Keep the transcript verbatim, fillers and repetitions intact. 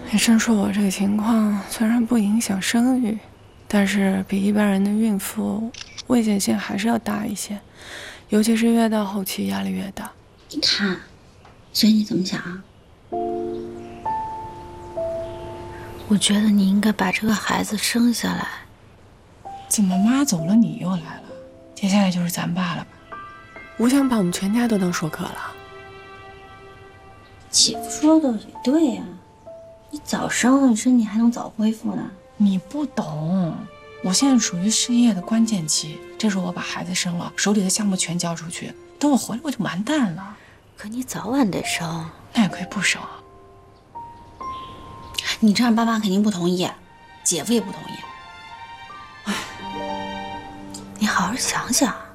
医生说我这个情况虽然不影响生育，但是比一般人的孕妇危险性还是要大一些，尤其是越到后期压力越大。 你看，所以你怎么想啊？ 我觉得你应该把这个孩子生下来。 怎么妈走了你又来了？接下来就是咱爸了吧？ 我想把我们全家都当说客了。 姐夫说的也对呀、啊，你早生，身体还能早恢复呢。 你不懂，我现在属于事业的关键期，这时候我把孩子生了，手里的项目全交出去，等我回来我就完蛋了。 可你早晚得生， 那也可以不生啊。 你这样爸妈肯定不同意，姐夫也不同意。 你好好想想。